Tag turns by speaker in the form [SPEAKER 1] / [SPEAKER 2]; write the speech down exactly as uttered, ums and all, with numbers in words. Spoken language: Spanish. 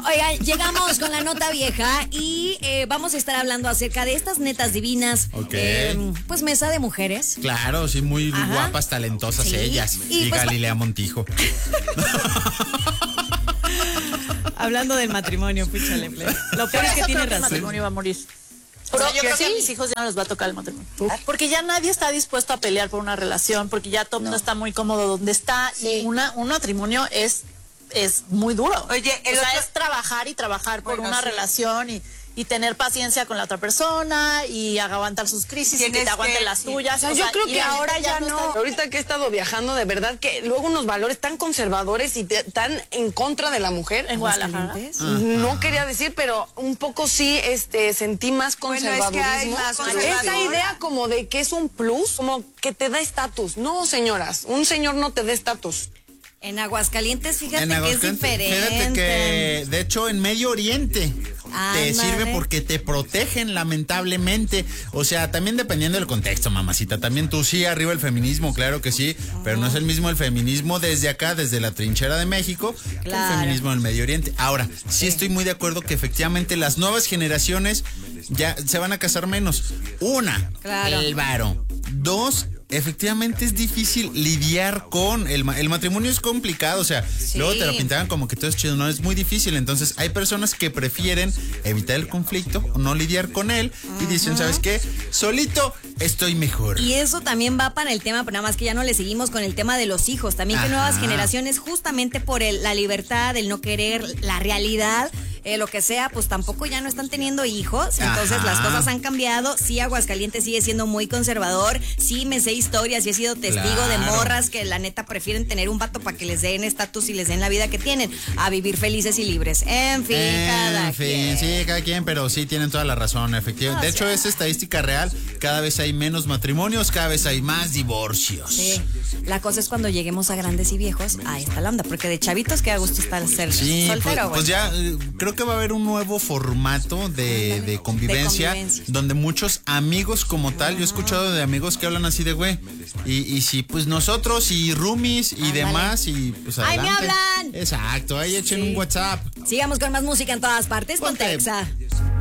[SPEAKER 1] Oigan, llegamos con la nota vieja y eh, vamos a estar hablando acerca de estas netas divinas.
[SPEAKER 2] Ok.
[SPEAKER 1] Eh, pues mesa de mujeres.
[SPEAKER 2] Claro, sí, muy
[SPEAKER 1] Ajá.
[SPEAKER 2] guapas, talentosas
[SPEAKER 1] Sí.
[SPEAKER 2] ellas.
[SPEAKER 1] Y
[SPEAKER 2] Y,
[SPEAKER 1] pues,
[SPEAKER 2] Galilea Montijo.
[SPEAKER 1] Hablando del matrimonio, púchale. Lo peor es que tiene
[SPEAKER 3] El
[SPEAKER 1] razón.
[SPEAKER 3] matrimonio va a morir. O sea, yo creo que a mis hijos ya no les va a tocar el matrimonio. Porque ya nadie está dispuesto a pelear por una relación, porque ya todo el mundo está muy cómodo donde está.
[SPEAKER 4] Sí.
[SPEAKER 3] Y una, un matrimonio es, es muy duro.
[SPEAKER 4] Oye, el
[SPEAKER 3] o sea,
[SPEAKER 4] otro-
[SPEAKER 3] es trabajar y trabajar por
[SPEAKER 4] Bueno,
[SPEAKER 3] una
[SPEAKER 4] sí.
[SPEAKER 3] relación y, y tener paciencia con la otra persona y aguantar sus crisis y que
[SPEAKER 4] Tienes
[SPEAKER 3] te aguanten
[SPEAKER 4] que-
[SPEAKER 3] las
[SPEAKER 4] sí.
[SPEAKER 3] tuyas.
[SPEAKER 5] O sea,
[SPEAKER 3] O
[SPEAKER 5] yo
[SPEAKER 3] sea,
[SPEAKER 5] creo
[SPEAKER 3] y
[SPEAKER 5] que
[SPEAKER 3] la
[SPEAKER 5] ahora
[SPEAKER 3] gente
[SPEAKER 5] ya no.
[SPEAKER 3] está-
[SPEAKER 5] Ahorita que he estado viajando, de verdad que luego unos valores tan conservadores y te- tan en contra de la mujer.
[SPEAKER 3] En Guadalajara.
[SPEAKER 5] No quería decir, pero un poco sí este, sentí más
[SPEAKER 4] Bueno, es que hay
[SPEAKER 5] conservadurismo.
[SPEAKER 4] más
[SPEAKER 5] Esa
[SPEAKER 4] conservador.
[SPEAKER 5] idea como de que es un plus, como que te da estatus. No, señoras, un señor no te da estatus.
[SPEAKER 1] En Aguascalientes, fíjate
[SPEAKER 2] En
[SPEAKER 1] que es
[SPEAKER 2] Aguascalientes,
[SPEAKER 1] diferente.
[SPEAKER 2] fíjate que, de hecho, en Medio Oriente te
[SPEAKER 1] Ándale.
[SPEAKER 2] sirve porque te protegen, lamentablemente. O sea, también dependiendo del contexto, mamacita. También tú sí, arriba el feminismo, claro que sí, pero no es el mismo el feminismo desde acá, desde la trinchera de México, que
[SPEAKER 1] Claro.
[SPEAKER 2] el feminismo del Medio Oriente. Ahora, sí estoy muy de acuerdo que efectivamente las nuevas generaciones ya se van a casar menos. Una,
[SPEAKER 1] Claro.
[SPEAKER 2] el varo. Dos, efectivamente es difícil lidiar con el, ma- el matrimonio es complicado, o sea,
[SPEAKER 1] Sí.
[SPEAKER 2] luego te lo pintaban como que todo es chido, no, es muy difícil, entonces hay personas que prefieren evitar el conflicto o no lidiar con él y dicen, ¿sabes qué? Solito estoy mejor.
[SPEAKER 1] Y eso también va para el tema, pero nada más que ya no le seguimos con el tema de los hijos. También que
[SPEAKER 2] Ajá.
[SPEAKER 1] nuevas generaciones, justamente por el- la libertad, el no querer, la realidad, eh, lo que sea, pues tampoco ya no están teniendo hijos. Entonces
[SPEAKER 2] Ajá.
[SPEAKER 1] las cosas han cambiado. Sí, Aguascalientes sigue siendo muy conservador. Sí, me sé historias y he sido testigo de
[SPEAKER 2] Claro.
[SPEAKER 1] morras que la neta prefieren tener un vato para que les den estatus y les den la vida que tienen, a vivir felices y libres. En fin, cada
[SPEAKER 2] En fin,
[SPEAKER 1] quien.
[SPEAKER 2] sí, cada quien, pero sí tienen toda la razón, efectivamente.
[SPEAKER 1] O
[SPEAKER 2] De hecho,
[SPEAKER 1] sea.
[SPEAKER 2] es estadística real. Cada vez hay menos matrimonios, cada vez hay más divorcios.
[SPEAKER 1] Sí, la cosa es cuando lleguemos a grandes y viejos, ahí está la onda, porque de chavitos que a gusto estar ser
[SPEAKER 2] Sí, pues,
[SPEAKER 1] soltero, güey.
[SPEAKER 2] pues ya eh, creo que va a haber un nuevo formato de, de convivencia,
[SPEAKER 1] De convivencia.
[SPEAKER 2] donde muchos amigos como tal, yo he escuchado de amigos que hablan así de güey, y, y si pues nosotros y roomies y
[SPEAKER 1] Ándale.
[SPEAKER 2] demás y pues
[SPEAKER 1] ¡Ay, me
[SPEAKER 2] adelante.
[SPEAKER 1] hablan!
[SPEAKER 2] Exacto, ahí echen
[SPEAKER 1] Sí.
[SPEAKER 2] un WhatsApp.
[SPEAKER 1] Sigamos con más música en todas partes con
[SPEAKER 2] Ponte.
[SPEAKER 1] Texa.